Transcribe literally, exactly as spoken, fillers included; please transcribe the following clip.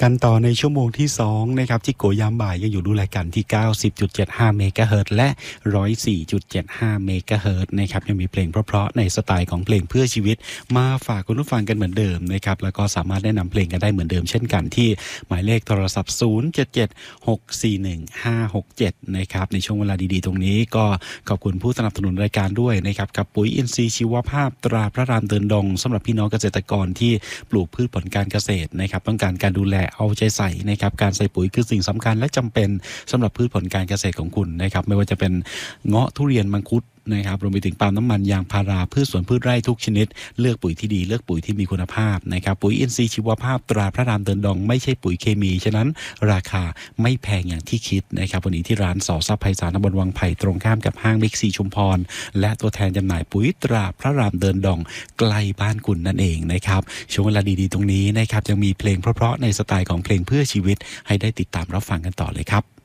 กันต่อในชั่วโมงที่สองนะครับที่โกยามบ่ายยังอยู่ดูแลกันที่ เก้าสิบจุดเจ็ดห้า เมกะเฮิรตซ์และ หนึ่งร้อยสี่จุดเจ็ดห้า เมกะเฮิรตซ์นะครับยังมีเพลงเพราะๆในสไตล์ของเพลงเพื่อชีวิตมาฝากคุณผู้ฟังกันเหมือนเดิมนะครับแล้วก็สามารถแนะนำเพลงกันได้เหมือนเดิมเช่นกันที่หมายเลขโทรศัพท์ ศูนย์ เจ็ด เจ็ด หก สี่ หนึ่ง ห้า หก เจ็ด นะครับในช่วงเวลาดีๆตรงนี้ก็ขอบคุณผู้สนับสนุนรายการด้วยนะครับกับปุ๋ยอินทรีย์ชีวภาพตราพระรามเดินดงสำหรับพี่น้องเกษตรกรที่ปลูกพืชผลการเกษตรนะครับต้องการการดูแลเอาใจใส่นะครับการใส่ปุ๋ยคือสิ่งสำคัญและจำเป็นสำหรับพืชผลการเกษตรของคุณนะครับไม่ว่าจะเป็นเงาะทุเรียนมังคุดนะครับรวมไปถึงปาล์มน้ำมันยางพาราพืชสวนพืชไร่ทุกชนิดเลือกปุ๋ยที่ดีเลือกปุ๋ยที่มีคุณภาพนะครับปุ๋ยอินทรีย์ชีวภาพตราพระรามเดินดงไม่ใช่ปุ๋ยเคมีฉะนั้นราคาไม่แพงอย่างที่คิดนะครับวันนี้ที่ร้านสอทรัพย์ไพศาลตำบลวังไผ่ตรงข้ามกับห้างบิ๊กซีชุมพรและตัวแทนจำหน่ายปุ๋ยตราพระรามเดินดงใกล้บ้านคุณนั่นเองนะครับช่วงเวลาดีๆตรงนี้นะครับยังมีเพลงเพราะๆในสไตล์ของเพลงเพื่อชีวิตให้ได้ติดตามรับฟังกันต่อเลยครับ